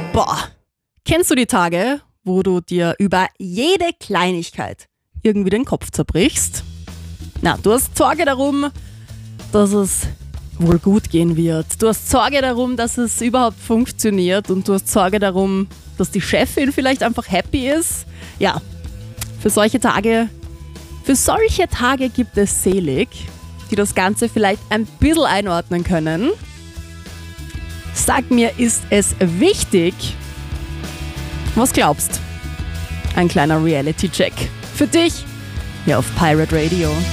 Boah, kennst du die Tage, wo du dir über jede Kleinigkeit irgendwie den Kopf zerbrichst? Na, du hast Sorge darum, dass es wohl gut gehen wird. Du hast Sorge darum, dass es überhaupt funktioniert und du hast Sorge darum, dass die Chefin vielleicht einfach happy ist. Ja, für solche Tage gibt es Selig, die das Ganze vielleicht ein bisschen einordnen können. Sag mir, ist es wichtig? Was glaubst? Ein kleiner Reality-Check für dich hier auf Pirate Radio.